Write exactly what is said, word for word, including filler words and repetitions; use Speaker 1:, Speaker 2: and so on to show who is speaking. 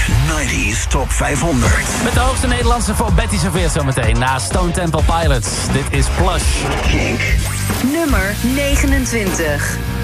Speaker 1: negentig Top vijfhonderd.
Speaker 2: Met de hoogste Nederlandse voor Betty serveert zometeen. Na Stone Temple Pilots. Dit is Plush.
Speaker 1: Kink.
Speaker 3: Nummer negenentwintig.